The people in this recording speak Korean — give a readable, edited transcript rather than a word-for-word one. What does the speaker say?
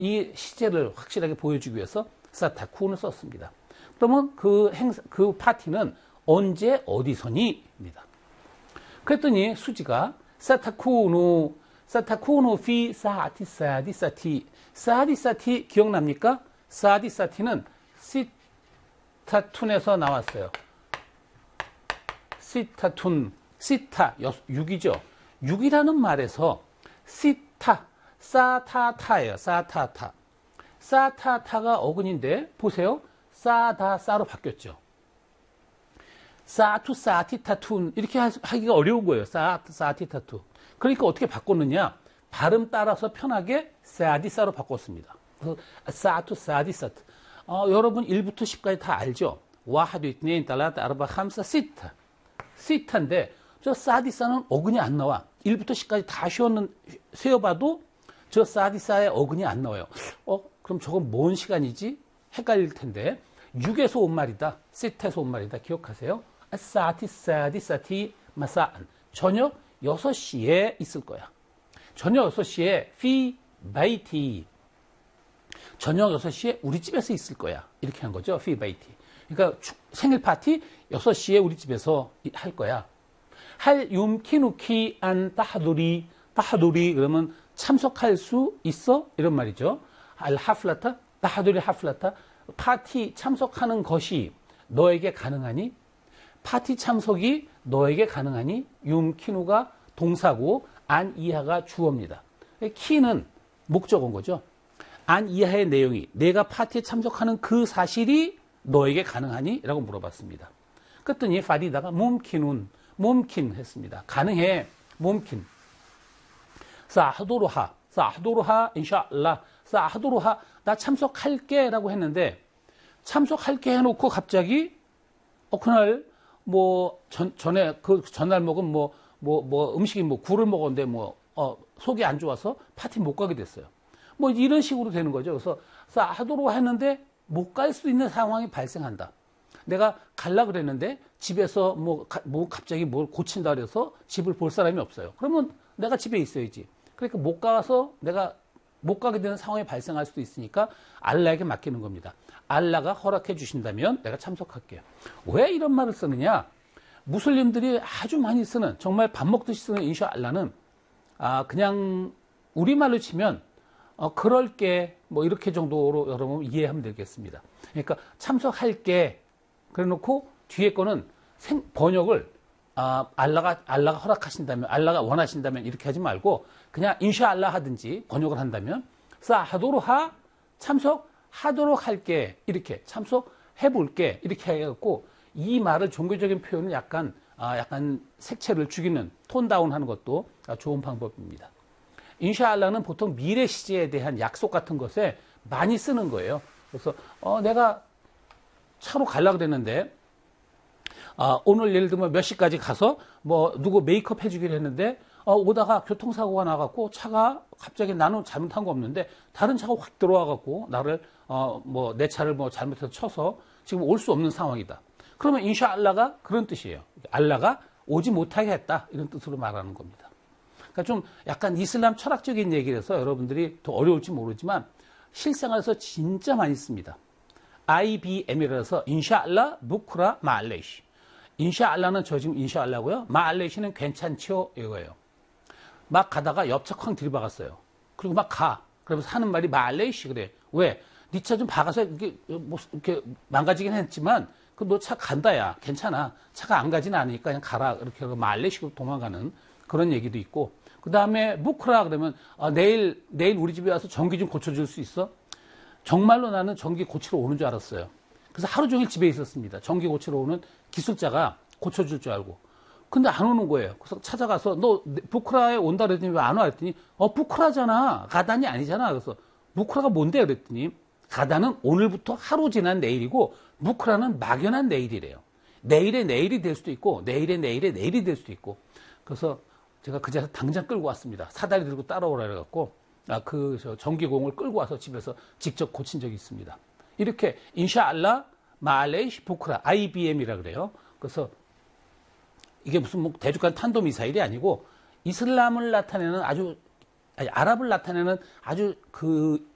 이 시제를 확실하게 보여주기 위해서 사타쿤을 썼습니다. 그러면 그 파티는 언제 어디서니? 입니다. 그랬더니 수지가 사타쿠누 피 사디사티 기억납니까? 사디사티는 시타툰에서 나왔어요. 시타툰, 시타, 6이죠. 6이라는 말에서 시타, 사타타예요. 사타타. 사타타가 어근인데 보세요. 사다사로 바뀌었죠. 사투, 사티타툰 이렇게 하기가 어려운 거예요. 사티타투. 그러니까 어떻게 바꿨느냐? 발음 따라서 편하게 사디사로 바꿨습니다. 그래서 사투, 사디사트. 여러분 1부터 10까지 다 알죠? 와하두 이트네인 달라트 아르바 함사 시타. 시타인데 저 사디사는 어근이 안 나와. 1부터 10까지 다 세어봐도 저 사디사의 어근이 안 나와요. 그럼 저건 뭔 시간이지? 헷갈릴 텐데 6에서 온 말이다. 시타에서 온 말이다. 기억하세요. 사디 마사안. 저녁 6시에 있을 거야. 저녁 6시에 피 바이티. 저녁 6시에 우리 집에서 있을 거야. 이렇게 한 거죠. 피 바이티. 그러니까 생일 파티 6시에 우리 집에서 할 거야. 할 윰키누키 안 따하두리 그러면 참석할 수 있어? 이런 말이죠. 알 하플라타 따하두리 하플라타 파티 참석하는 것이 너에게 가능하니? 파티 참석이 너에게 가능하니? 윰키누가 동사고 안 이하가 주어입니다. 키는 목적어인 거죠. 안 이하의 내용이 내가 파티에 참석하는 그 사실이 너에게 가능하니? 라고 물어봤습니다. 그랬더니 파리다가 몸킨 했습니다. 가능해. 몸킨. 사하도로하 인샤알라 사하도로하 나 참석할게 라고 했는데 참석할게 해놓고 갑자기 그날 전에 그 전날 먹은 음식이 굴을 먹었는데 속이 안 좋아서 파티 못 가게 됐어요. 이런 식으로 되는 거죠. 그래서 하도록 했는데 못 갈 수 있는 상황이 발생한다. 내가 갈라 그랬는데 집에서 갑자기 뭘 고친다 그래서 집을 볼 사람이 없어요. 그러면 내가 집에 있어야지. 그러니까 못 가서 내가 못 가게 되는 상황이 발생할 수도 있으니까 알라에게 맡기는 겁니다. 알라가 허락해 주신다면 내가 참석할게요. 왜 이런 말을 쓰느냐? 무슬림들이 아주 많이 쓰는, 정말 밥 먹듯이 쓰는 인샤알라는 그냥 우리말로 치면 그럴게 이렇게 정도로 여러분 이해하면 되겠습니다. 그러니까 참석할게 그래 놓고 뒤에 거는 번역을 알라가 허락하신다면, 알라가 원하신다면 이렇게 하지 말고 그냥 인샤알라 하든지 번역을 한다면 하도록 참석하도록 할게, 이렇게 참석해볼게 이렇게 해갖고 이 말을 종교적인 표현은 약간 색채를 죽이는 톤다운 하는 것도 좋은 방법입니다. 인샤알라는 보통 미래 시제에 대한 약속 같은 것에 많이 쓰는 거예요. 그래서 내가 차로 가려고 그랬는데 오늘 예를 들면 몇 시까지 가서 누구 메이크업 해주기로 했는데 오다가 교통사고가 나갖고 차가 갑자기 나는 잘못한 거 없는데 다른 차가 확 들어와갖고 나를 내 차를 잘못해서 쳐서 지금 올 수 없는 상황이다. 그러면 인샤알라가 그런 뜻이에요. 알라가 오지 못하게 했다 이런 뜻으로 말하는 겁니다. 그러니까 좀 약간 이슬람 철학적인 얘기를 해서 여러분들이 더 어려울지 모르지만 실생활에서 진짜 많이 씁니다. IBM이라서 인샤알라 부크라 마알레이시. 인샤알라는 저 지금 인샤알라고요. 마알레이시는 괜찮죠 이거예요. 막 가다가 옆차 쾅 들이박았어요. 그리고 막 가. 그러면서 하는 말이 마알레이시 그래. 왜? 네 차 좀 박아서 이렇게 망가지긴 했지만 너 차 간다야. 괜찮아. 차가 안 가지는 않으니까 그냥 가라. 이렇게 마알레이시로 도망가는 그런 얘기도 있고. 그 다음에 부크라 그러면 내일 우리 집에 와서 전기 좀 고쳐줄 수 있어? 정말로 나는 전기 고치러 오는 줄 알았어요. 그래서 하루 종일 집에 있었습니다. 전기 고치러 오는 기술자가 고쳐줄 줄 알고. 근데 안 오는 거예요. 그래서 찾아가서 너 부크라에 온다 그랬더니 왜 안 와? 그랬더니 부크라잖아. 가단이 아니잖아. 그래서 부크라가 뭔데? 그랬더니 가단은 오늘부터 하루 지난 내일이고 부크라는 막연한 내일이래요. 내일의 내일이 될 수도 있고 내일의 내일이 될 수도 있고. 그래서 제가 그 자리에서 당장 끌고 왔습니다. 사다리 들고 따라오라 그래갖고 전기공을 끌고 와서 집에서 직접 고친 적이 있습니다. 이렇게 인샤알라, 마알레이시, 부크라, IBM이라 그래요. 그래서 이게 무슨 대륙간 탄도미사일이 아니고 이슬람을 나타내는 아랍을 나타내는 아주